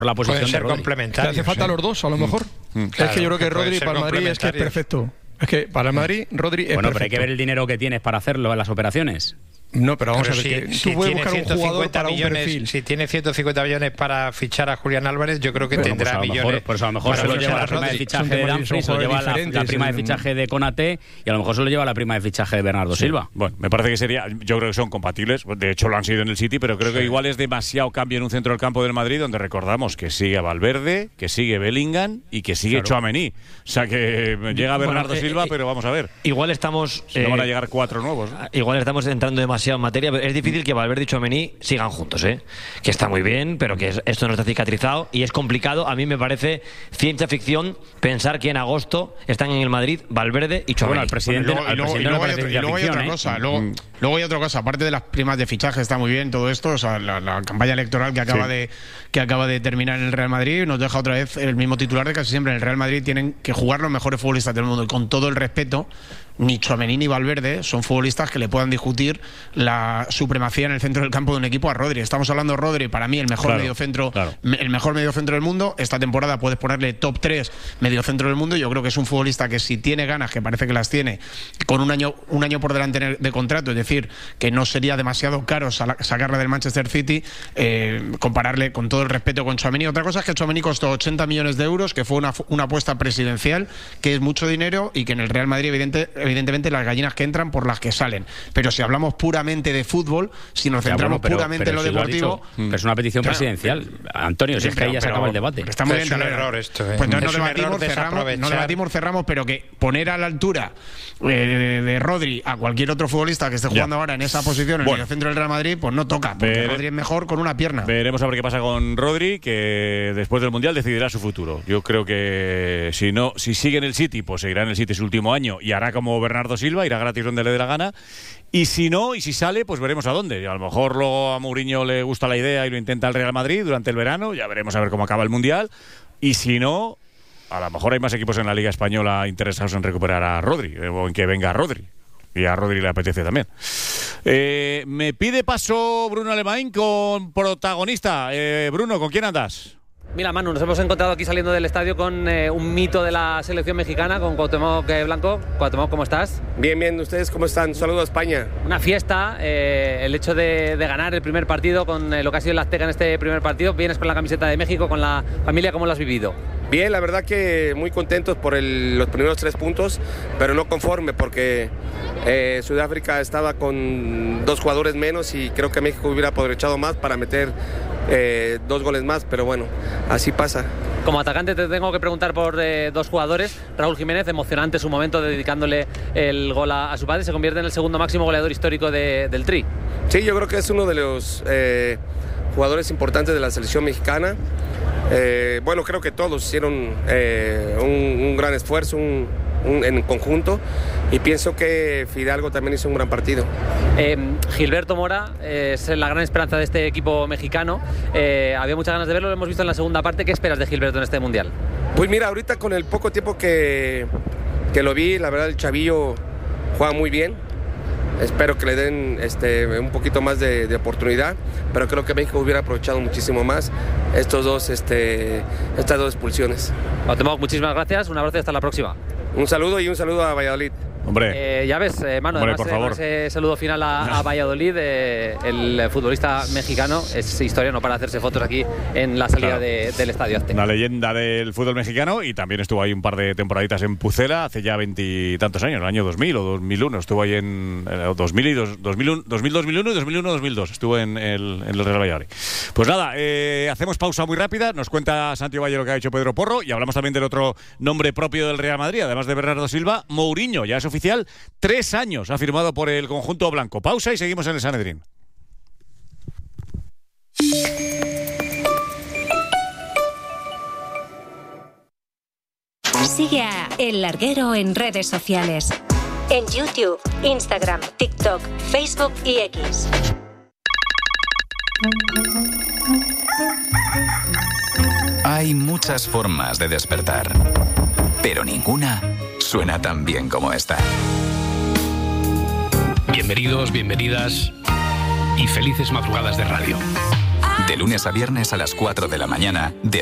la posición pueden ser de Rodri. complementarios. Le hace falta a los dos, a lo mejor. Claro, es que yo creo que pueden Rodri ser para el Madrid es que es perfecto. Es que para el Madrid, Rodri es Bueno, perfecto. pero hay que ver el dinero que tienes para hacerlo en las operaciones. No, pero vamos Pero a ver, que si tú puedes tiene buscar un jugador 150 para un millones, perfil. si tiene 150 millones para fichar a Julián Álvarez, yo creo que Bueno, tendrá pues a lo millones. mejor, pues a lo mejor para se lo fichar lleva a la prima de Rodri. fichaje Son de temas- Dumfries, son o lleva jugadores la prima de diferentes. fichaje de Konaté, y a lo mejor se lo lleva la prima de fichaje de Bernardo Silva. Bueno, me parece que sería, yo creo que son compatibles, de hecho lo han sido en el City, pero creo que igual es demasiado cambio en un centro del campo del Madrid, donde recordamos que sigue a Valverde, que sigue Bellingham y que sigue Tchouaméni. O sea que llega Bernardo Silva, pero vamos a ver. Igual estamos... Si no van a llegar 4 nuevos, ¿no? Igual estamos entrando demasiado en materia, pero es difícil que Valverde y Tchouaméni sigan juntos, que está muy bien, pero que esto no está cicatrizado y es complicado. A mí me parece ciencia ficción pensar que en agosto están en el Madrid Valverde y Tchouaméni. Bueno, al presidente, Y luego hay otra cosa. Luego hay otra cosa. Aparte de las primas de fichaje, está muy bien todo esto. O sea, la campaña electoral que acaba de terminar en el Real Madrid nos deja otra vez el mismo titular de casi siempre. En el Real Madrid tienen que jugar los mejores futbolistas del mundo. Y con todo el respeto, ni Tchouaméni ni Valverde son futbolistas que le puedan discutir la supremacía en el centro del campo de un equipo a Rodri. Estamos hablando de Rodri, para mí el mejor mediocentro del mundo. Esta temporada puedes ponerle top 3 mediocentro del mundo. Yo creo que es un futbolista que, si tiene ganas, que parece que las tiene, con un año por delante de contrato, es decir, que no sería demasiado caro sacarle del Manchester City, compararle, con todo el respeto, con Tchouaméni. Otra cosa es que Tchouaméni costó 80 millones de euros, que fue una apuesta presidencial, que es mucho dinero, y que en el Real Madrid evidentemente las gallinas que entran por las que salen. Pero si hablamos puramente de fútbol, si nos centramos puramente en lo deportivo... Pero es una petición presidencial. Antonio, si es que ahí ya se acaba el debate. Está muy bien, es un error esto. Pues no debatimos, cerramos, pero que poner a la altura de Rodri a cualquier otro futbolista que esté jugando ahora en esa posición, en el centro del Real Madrid, pues no toca, porque Rodri es mejor con una pierna. Veremos a ver qué pasa con Rodri, que después del Mundial decidirá su futuro. Yo creo que si sigue en el City, pues seguirá en el City su último año y hará como Bernardo Silva, irá gratis donde le dé la gana. Y si no, y si sale, pues veremos a dónde. A lo mejor luego a Mourinho le gusta la idea y lo intenta el Real Madrid durante el verano, ya veremos a ver cómo acaba el Mundial. Y si no, a lo mejor hay más equipos en la Liga Española interesados en recuperar a Rodri, o en que venga Rodri. Y a Rodri le apetece también. Me pide paso Bruno Alemán con protagonista. Bruno, ¿con quién andas? Mira, Manu, nos hemos encontrado aquí saliendo del estadio con un mito de la selección mexicana, con Cuauhtémoc Blanco. Cuauhtémoc, ¿cómo estás? Bien, ¿ustedes cómo están? Saludos a España. Una fiesta, el hecho de ganar el primer partido con lo que ha sido el Azteca en este primer partido. Vienes con la camiseta de México, con la familia, ¿cómo lo has vivido? Bien, la verdad que muy contentos por los primeros 3 puntos, pero no conforme porque Sudáfrica estaba con 2 jugadores menos y creo que México hubiera aprovechado más para meter 2 goles más, pero bueno, así pasa. Como atacante te tengo que preguntar por 2 jugadores. Raúl Jiménez, emocionante su momento dedicándole el gol a su padre, se convierte en el segundo máximo goleador histórico del Tri. Sí, yo creo que es uno de los jugadores importantes de la selección mexicana. Bueno, creo que todos hicieron un gran esfuerzo en conjunto, y pienso que Fidalgo también hizo un gran partido. Gilberto Mora es la gran esperanza de este equipo mexicano. Había muchas ganas de verlo, lo hemos visto en la segunda parte. ¿Qué esperas de Gilberto en este Mundial? Pues mira, ahorita con el poco tiempo que lo vi, la verdad el chavillo juega muy bien. Espero que le den un poquito más de oportunidad, pero creo que México hubiera aprovechado muchísimo más estas dos expulsiones. Cuauhtémoc, muchísimas gracias, un abrazo y hasta la próxima. Un saludo y un saludo a Valladolid. Hombre, ya ves, Manu, hombre, además, por favor. ese saludo final a Valladolid, el futbolista mexicano, es historia, no para hacerse fotos aquí en la salida del Estadio Azteca. Una leyenda del fútbol mexicano, y también estuvo ahí un par de temporaditas en Pucela hace ya 20 y tantos años, el año 2000 o 2001, estuvo ahí en 2001, 2001 y 2002, estuvo en el Real Valladolid. Pues nada, hacemos pausa muy rápida, nos cuenta Santiago Valle lo que ha hecho Pedro Porro, y hablamos también del otro nombre propio del Real Madrid, además de Bernardo Silva, Mourinho. Ya es oficial, 3 años ha firmado por el conjunto blanco. Pausa y seguimos en el Sanedrín. Sigue a El Larguero en redes sociales. En YouTube, Instagram, TikTok, Facebook y X. Hay muchas formas de despertar, pero ninguna suena tan bien como esta. Bienvenidos, bienvenidas y felices madrugadas de radio. De lunes a viernes a las 4 de la mañana, de